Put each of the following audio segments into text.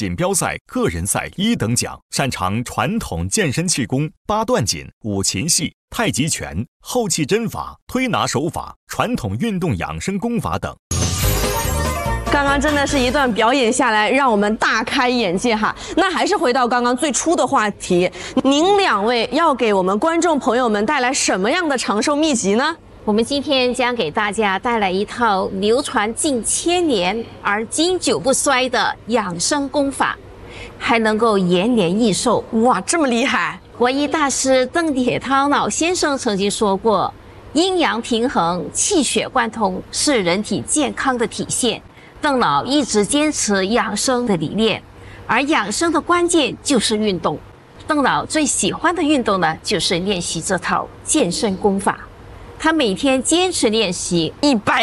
锦标赛个人赛1等奖，擅长传统健身气功、八段锦、五禽戏、太极拳、后气针法、推拿手法、传统运动养生功法等。 刚刚真的是一段表演下来，让我们大开眼界哈。那还是回到刚刚最初的话题，您两位要给我们观众朋友们带来什么样的长寿秘籍呢？ 我们今天将给大家带来一套流传近千年而经久不衰的养生功法，还能够延年益寿。 哇，这么厉害！ 国医大师邓铁涛老先生曾经说过，阴阳平衡、气血贯通是人体健康的体现。邓老一直坚持养生的理念，而养生的关键就是运动。邓老最喜欢的运动呢，就是练习这套健身功法。他每天坚持练习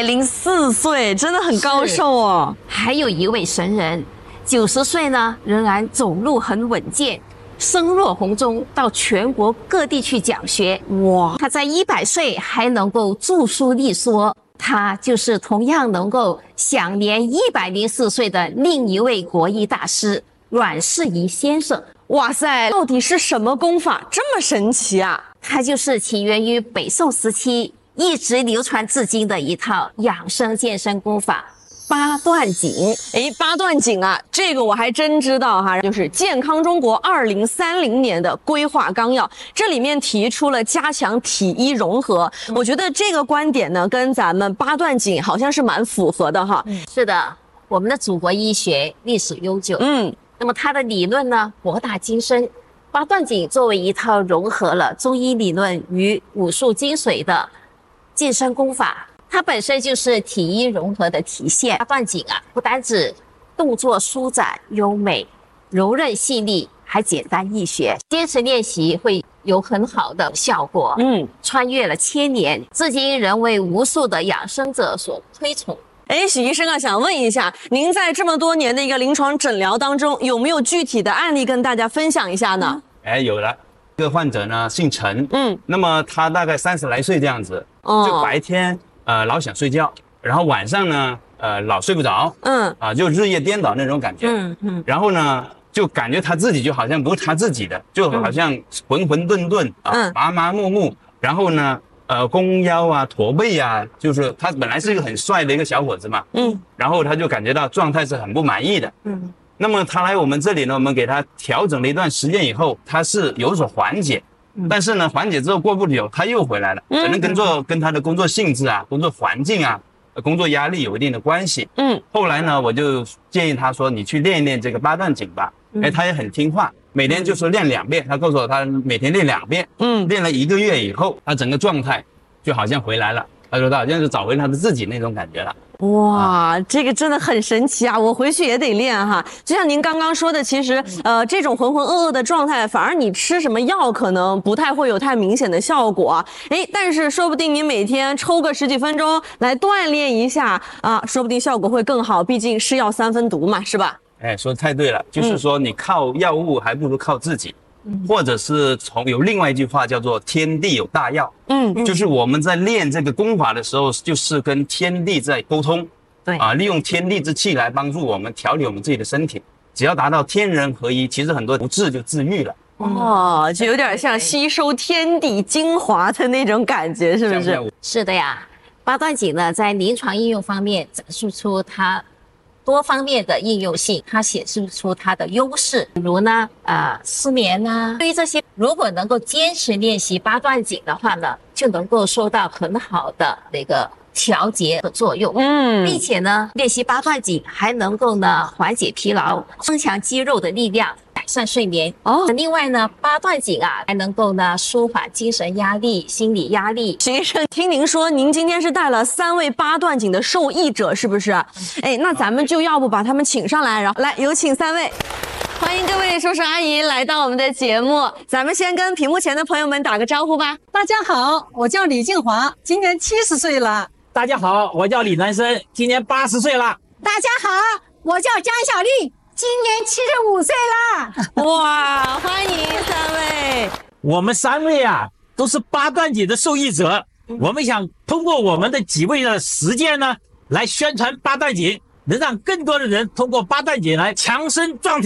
，104岁，真的很高寿哦。 还有一位神人，90岁呢，仍然走路很稳健，声若洪钟，到全国各地去讲学。 哇！ 他在100岁还能够著书立说。他就是同样能够享年104岁的另一位国医大师阮世仪先生。 哇塞，到底是什么功法这么神奇啊？ 它就是起源于北宋时期，一直流传至今的一套养生健身功法——八段锦。 八段锦啊，这个我还真知道哈，就是健康中国2030年的规划纲要，这里面提出了加强体医融合。我觉得这个观点呢，跟咱们八段锦好像是蛮符合的哈。 是的，我们的祖国医学历史悠久，那么它的理论呢博大精深。八段锦作为一套融合了中医理论与武术精髓的健身功法，它本身就是体医融合的体现。八段锦啊，不单指动作舒展优美、柔韧细腻，还简单易学，坚持练习会有很好的效果。穿越了千年，至今仍为无数的养生者所推崇。 许医生啊，想问一下，您在这么多年的一个临床诊疗当中，有没有具体的案例跟大家分享一下呢？ 有了，这个患者呢姓陈，那么他大概30来岁这样子，就白天老想睡觉，然后晚上呢老睡不着，就日夜颠倒那种感觉，然后呢就感觉他自己就好像不是他自己的，就好像浑浑沌沌麻麻木木，然后呢弓腰啊驼背啊，就是他本来是一个很帅的一个小伙子嘛，然后他就感觉到状态是很不满意的，那么他来我们这里呢，我们给他调整了一段时间以后，他是有所缓解，但是呢缓解之后过不久他又回来了，可能跟他的工作性质啊、工作环境啊、工作压力有一定的关系。后来呢我就建议他说，你去练一练这个八段锦吧。他也很听话，每天就是练2遍，他告诉我他每天练2遍，练了1个月以后，他整个状态就好像回来了，他说他好像是找回他的自己那种感觉了。 哇，这个真的很神奇啊！我回去也得练哈。就像您刚刚说的，其实这种浑浑噩噩的状态，反而你吃什么药可能不太会有太明显的效果。但是说不定你每天抽个10几分钟来锻炼一下啊，说不定效果会更好。毕竟是药3分毒嘛，是吧？ 说得太对了，就是说你靠药物还不如靠自己，或者是有另外一句话叫做天地有大药，就是我们在练这个功法的时候，就是跟天地在沟通，利用天地之气来帮助我们调理我们自己的身体，只要达到天人合一，其实很多不治就治愈了。 就有点像吸收天地精华的那种感觉，是不是？ 是的呀，八段锦呢在临床应用方面展示出它多方面的应用性，它显示出它的优势，比如呢，失眠啊，对于这些，如果能够坚持练习八段锦的话呢，就能够收到很好的那个调节的作用，并且呢，练习八段锦还能够呢缓解疲劳，增强肌肉的力量，改善睡眠。另外呢，八段锦啊还能够呢舒缓精神压力、心理压力。 徐医生，听您说您今天是带了3位八段锦的受益者，是不是？那咱们就要不把他们请上来，然后来有请3位。欢迎各位叔叔阿姨来到我们的节目，咱们先跟屏幕前的朋友们打个招呼吧。 大家好，我叫李静华，今年70岁了。 大家好，我叫李南生，今年80岁了。 大家好，我叫江小丽，今年75岁了。 哇，欢迎3位。 我们3位啊，都是八段锦的受益者。我们想通过我们的几位的实践呢，来宣传八段锦，能让更多的人通过八段锦来强身壮体。